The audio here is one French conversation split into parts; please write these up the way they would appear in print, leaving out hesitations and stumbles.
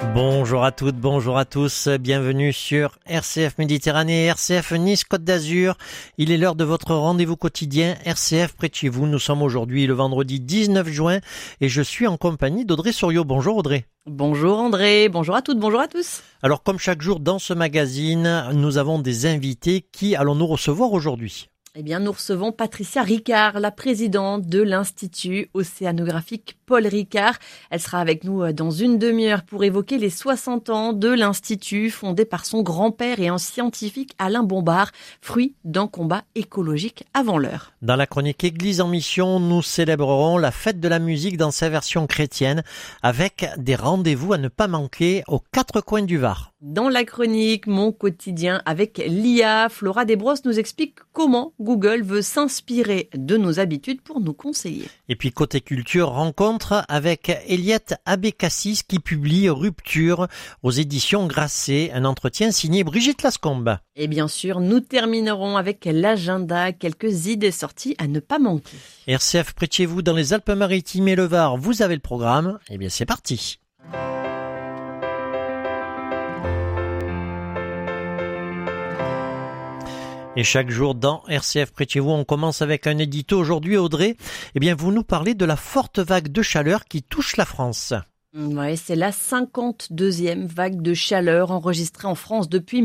Bonjour à toutes, bonjour à tous, bienvenue sur RCF Méditerranée, RCF Nice Côte d'Azur. Il est l'heure de votre rendez-vous quotidien RCF près de chez vous. Nous sommes aujourd'hui le vendredi 19 juin et je suis en compagnie d'Audrey Soriot. Bonjour Audrey. Bonjour André, bonjour à toutes, bonjour à tous. Alors comme chaque jour dans ce magazine, nous avons des invités. Qui allons-nous recevoir aujourd'hui ? Eh bien, nous recevons Patricia Ricard, la présidente de l'Institut océanographique Paul Ricard. Elle sera avec nous dans une demi-heure pour évoquer les 60 ans de l'Institut, fondé par son grand-père et un scientifique Alain Bombard, fruit d'un combat écologique avant l'heure. Dans la chronique Église en mission, nous célébrerons la fête de la musique dans sa version chrétienne, avec des rendez-vous à ne pas manquer aux quatre coins du Var. Dans la chronique Mon quotidien avec l'IA, Flora Desbrosses nous explique comment Google veut s'inspirer de nos habitudes pour nous conseiller. Et puis côté culture, rencontre avec Eliette Abécassis qui publie Rupture aux éditions Grasset, un entretien signé Brigitte Lascombe. Et bien sûr, nous terminerons avec l'agenda, quelques idées sorties à ne pas manquer. RCF près de chez vous dans les Alpes-Maritimes et le Var, vous avez le programme. Eh bien c'est parti. Et chaque jour dans RCF près de chez vous, on commence avec un édito. Aujourd'hui, Audrey, eh bien, vous nous parlez de la forte vague de chaleur qui touche la France. Ouais, c'est la 52e vague de chaleur enregistrée en France depuis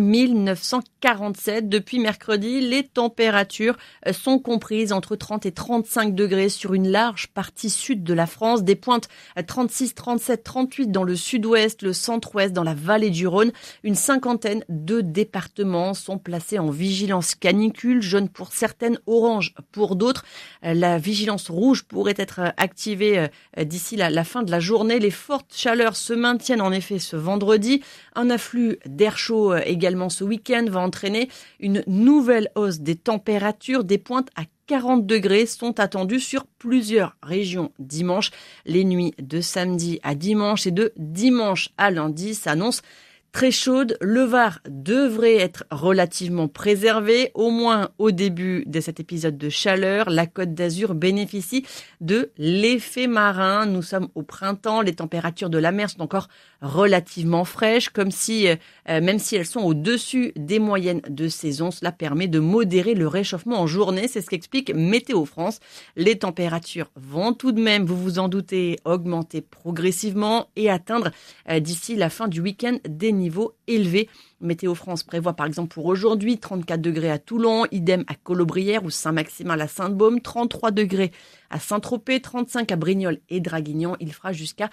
1947. Depuis mercredi, les températures sont comprises entre 30 et 35 degrés sur une large partie sud de la France. Des pointes à 36, 37, 38 dans le sud-ouest, le centre-ouest, dans la vallée du Rhône. Une cinquantaine de départements sont placés en vigilance canicule, jaune pour certaines, orange pour d'autres. La vigilance rouge pourrait être activée d'ici la fin de la journée. Les fortes chaleurs se maintiennent en effet ce vendredi. Un afflux d'air chaud également ce week-end va entraîner une nouvelle hausse des températures. Des pointes à 40 degrés sont attendues sur plusieurs régions dimanche. Les nuits de samedi à dimanche et de dimanche à lundi s'annoncent très chaude. Le Var devrait être relativement préservé, au moins au début de cet épisode de chaleur. La Côte d'Azur bénéficie de l'effet marin. Nous sommes au printemps, les températures de la mer sont encore relativement fraîches, comme si, même si elles sont au-dessus des moyennes de saison, cela permet de modérer le réchauffement en journée. C'est ce qu'explique Météo France. Les températures vont tout de même, vous vous en doutez, augmenter progressivement et atteindre d'ici la fin du week-end des niveaux élevés. Météo France prévoit par exemple pour aujourd'hui 34 degrés à Toulon, idem à Colobrières ou Saint-Maximin la Sainte-Baume, 33 degrés à Saint-Tropez, 35 à Brignoles et Draguignan. Il fera jusqu'à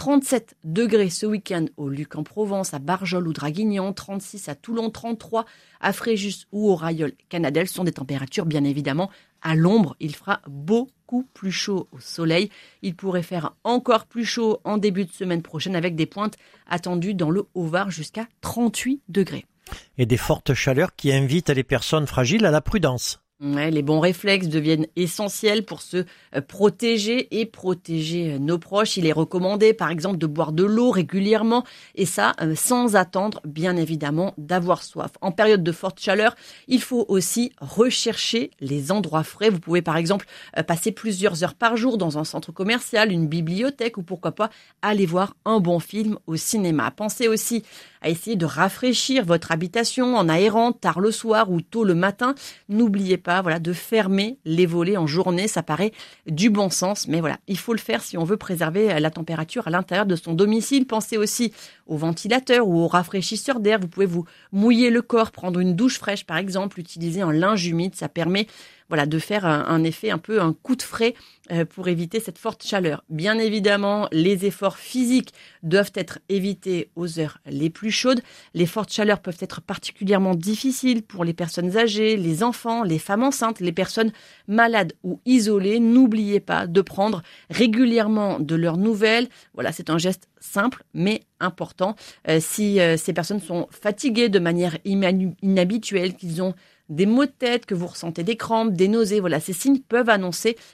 37 degrés ce week-end au Luc-en-Provence, à Barjol ou Draguignan, 36 à Toulon, 33 à Fréjus ou au Rayol-Canadelle. Ce sont des températures bien évidemment à l'ombre. Il fera beaucoup plus chaud au soleil. Il pourrait faire encore plus chaud en début de semaine prochaine avec des pointes attendues dans le Haut-Var jusqu'à 38 degrés. Et des fortes chaleurs qui invitent les personnes fragiles à la prudence. Ouais, les bons réflexes deviennent essentiels pour se protéger et protéger nos proches. Il est recommandé, par exemple, de boire de l'eau régulièrement et ça, sans attendre, bien évidemment, d'avoir soif. En période de forte chaleur, il faut aussi rechercher les endroits frais. Vous pouvez, par exemple, passer plusieurs heures par jour dans un centre commercial, une bibliothèque ou pourquoi pas aller voir un bon film au cinéma. Pensez aussi à essayer de rafraîchir votre habitation en aérant tard le soir ou tôt le matin. N'oubliez pas de fermer les volets en journée, ça paraît du bon sens, mais voilà, il faut le faire si on veut préserver la température à l'intérieur de son domicile. Pensez aussi au ventilateur ou au rafraîchisseur d'air. Vous pouvez vous mouiller le corps, prendre une douche fraîche par exemple, utiliser un linge humide, ça permet de faire un effet un peu un coup de frais pour éviter cette forte chaleur. Bien évidemment, les efforts physiques doivent être évités aux heures les plus chaudes. Les fortes chaleurs peuvent être particulièrement difficiles pour les personnes âgées, les enfants, les femmes enceintes, les personnes malades ou isolées. N'oubliez pas de prendre régulièrement de leurs nouvelles. Voilà, c'est un geste simple mais important. Si ces personnes sont fatiguées de manière inhabituelle, qu'ils ont des maux de tête, que vous ressentez des crampes, des nausées, voilà, ces signes peuvent annoncer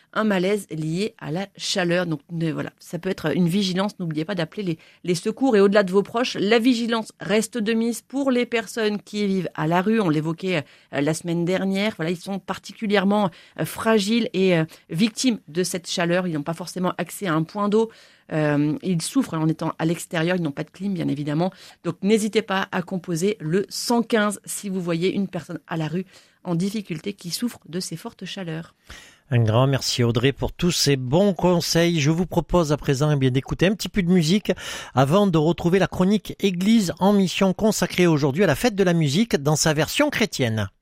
un malaise lié à la chaleur. Donc voilà, ça peut être une vigilance. N'oubliez pas d'appeler les secours. Et au-delà de vos proches, la vigilance reste de mise pour les personnes qui vivent à la rue. On l'évoquait la semaine dernière. Voilà, ils sont particulièrement fragiles et victimes de cette chaleur. Ils n'ont pas forcément accès à un point d'eau. Ils souffrent en étant à l'extérieur, ils n'ont pas de clim bien évidemment. Donc n'hésitez pas à composer le 115 si vous voyez une personne à la rue en difficulté qui souffre de ces fortes chaleurs. Un grand merci Audrey pour tous ces bons conseils. Je vous propose à présent d'écouter un petit peu de musique avant de retrouver la chronique Église en mission consacrée aujourd'hui à la fête de la musique dans sa version chrétienne.